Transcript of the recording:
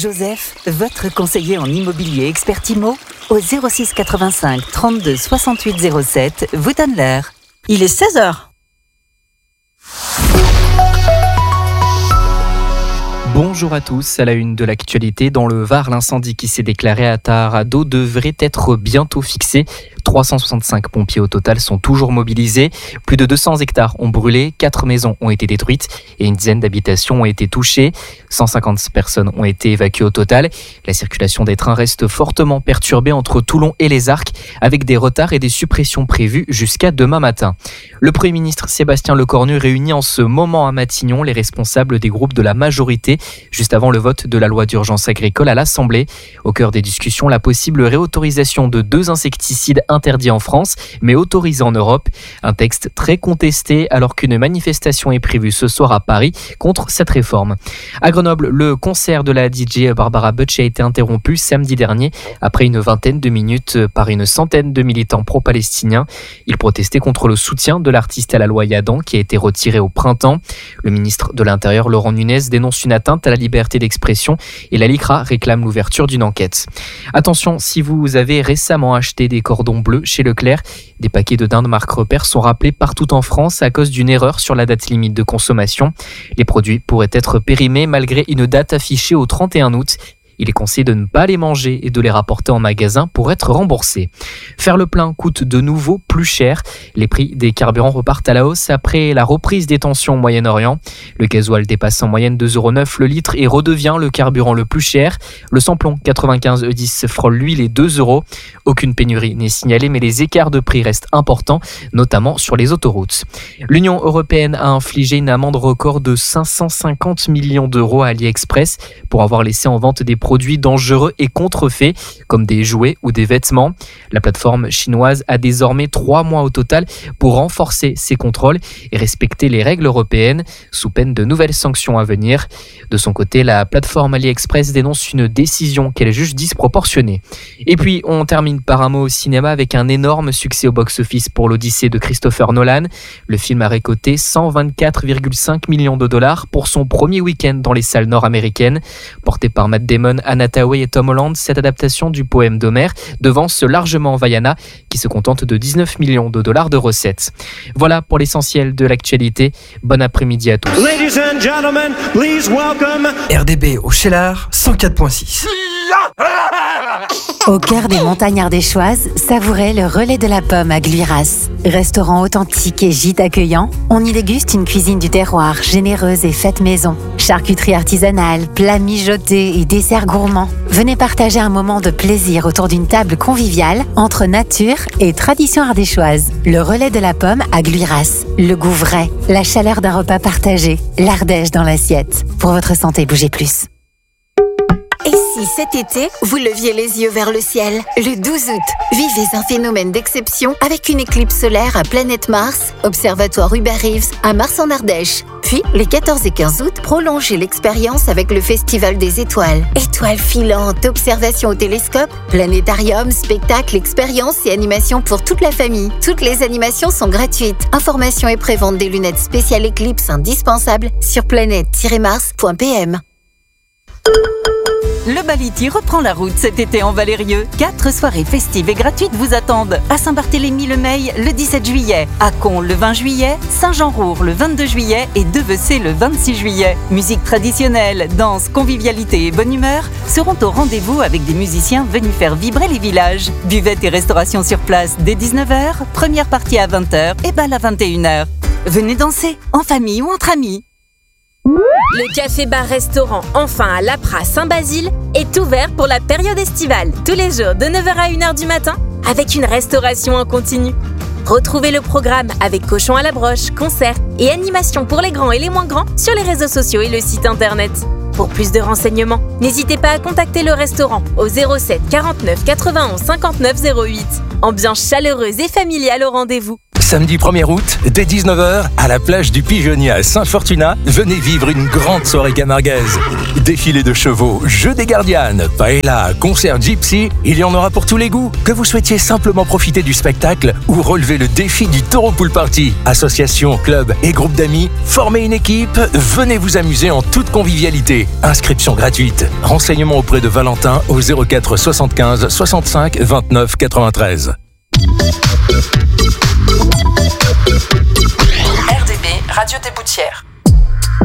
Joseph, votre conseiller en immobilier expert IMO, au 06 85 32 68 07, vous donne l'heure. Il est 16h. Bonjour à tous, à la une de l'actualité, dans le Var, l'incendie qui s'est déclaré à Taharado devrait être bientôt fixé. 365 pompiers au total sont toujours mobilisés. Plus de 200 hectares ont brûlé, 4 maisons ont été détruites et une dizaine d'habitations ont été touchées. 150 personnes ont été évacuées au total. La circulation des trains reste fortement perturbée entre Toulon et les Arcs, avec des retards et des suppressions prévues jusqu'à demain matin. Le Premier ministre Sébastien Lecornu réunit en ce moment à Matignon les responsables des groupes de la majorité, juste avant le vote de la loi d'urgence agricole à l'Assemblée. Au cœur des discussions, la possible réautorisation de 2 insecticides interdits en France, mais autorisés en Europe. Un texte très contesté alors qu'une manifestation est prévue ce soir à Paris contre cette réforme. À Grenoble, le concert de la DJ Barbara Butch a été interrompu samedi dernier après une vingtaine de minutes par une centaine de militants pro-palestiniens. Ils protestaient contre le soutien de l'artiste à la loi Yadan qui a été retiré au printemps. Le ministre de l'Intérieur, Laurent Nunez, dénonce une atteinte à la liberté d'expression et la LICRA réclame l'ouverture d'une enquête. Attention, si vous avez récemment acheté des cordons bleus chez Leclerc, des paquets de dinde marque Repère sont rappelés partout en France à cause d'une erreur sur la date limite de consommation. Les produits pourraient être périmés malgré une date affichée au 31 août. Il est conseillé de ne pas les manger et de les rapporter en magasin pour être remboursé. Faire le plein coûte de nouveau plus cher. Les prix des carburants repartent à la hausse après la reprise des tensions au Moyen-Orient. Le gasoil dépasse en moyenne 2,9 € le litre et redevient le carburant le plus cher. Le samplon 95 E10 frôle lui les 2 €. Aucune pénurie n'est signalée, mais les écarts de prix restent importants, notamment sur les autoroutes. L'Union européenne a infligé une amende record de 550 millions d'euros à AliExpress pour avoir laissé en vente des produits dangereux et contrefaits, comme des jouets ou des vêtements. La plateforme chinoise a désormais 3 mois au total pour renforcer ses contrôles et respecter les règles européennes, sous peine de nouvelles sanctions à venir. De son côté, la plateforme AliExpress dénonce une décision qu'elle juge disproportionnée. Et puis, on termine par un mot au cinéma avec un énorme succès au box-office pour l'Odyssée de Christopher Nolan. Le film a récolté 124,5 millions de dollars pour son premier week-end dans les salles nord-américaines. Porté par Matt Damon, Anna Thaoué et Tom Holland, cette adaptation du poème d'Homère devance largement Vaiana, qui se contente de 19 millions de dollars de recettes. Voilà pour l'essentiel de l'actualité. Bon après-midi à tous. Ladies and gentlemen, please welcome RDB au Cheylard 104.6. Au cœur des montagnes ardéchoises, savourez le relais de la pomme à Gluiras. Restaurant authentique et gîte accueillant, on y déguste une cuisine du terroir généreuse et faite maison. Charcuterie artisanale, plats mijotés et desserts gourmands. Venez partager un moment de plaisir autour d'une table conviviale entre nature et tradition ardéchoise. Le relais de la pomme à Gluiras. Le goût vrai, la chaleur d'un repas partagé, l'Ardèche dans l'assiette. Pour votre santé, bougez plus. Et si cet été, vous leviez les yeux vers le ciel? Le 12 août, vivez un phénomène d'exception avec une éclipse solaire à Planète Mars, Observatoire Hubert Reeves à Mars en Ardèche. Puis, les 14 et 15 août, prolongez l'expérience avec le Festival des Étoiles. Étoiles filantes, observations au télescope, planétarium, spectacles, expériences et animations pour toute la famille. Toutes les animations sont gratuites. Informations et prévente des lunettes spéciales éclipse indispensables sur planète-mars.pm. Le Baliti reprend la route cet été en Valérieux. 4 soirées festives et gratuites vous attendent. À Saint-Barthélemy-le-Meil le 17 juillet, à Con le 20 juillet, Saint-Jean-Roure le 22 juillet et Devecé le 26 juillet. Musique traditionnelle, danse, convivialité et bonne humeur seront au rendez-vous avec des musiciens venus faire vibrer les villages. Buvette et restauration sur place dès 19h, première partie à 20h et bal à 21h. Venez danser, en famille ou entre amis. Le café-bar-restaurant Enfin à Lapras Saint-Basile est ouvert pour la période estivale, tous les jours de 9h à 1h du matin, avec une restauration en continu. Retrouvez le programme avec cochon à la broche, concerts et animations pour les grands et les moins grands sur les réseaux sociaux et le site internet. Pour plus de renseignements, n'hésitez pas à contacter le restaurant au 07 49 91 59 08. Ambiance chaleureuse et familiale au rendez-vous. Samedi 1er août, dès 19h, à la plage du Pigeonnier à Saint-Fortuna, venez vivre une grande soirée camarguaise. Défilé de chevaux, jeu des gardianes, paella, concert gypsy, il y en aura pour tous les goûts. Que vous souhaitiez simplement profiter du spectacle ou relever le défi du Taureau Pool Party. Association, club et groupe d'amis, formez une équipe, venez vous amuser en toute convivialité. Inscription gratuite. Renseignements auprès de Valentin au 04 75 65 29 93. RDB, Radio des Boutières.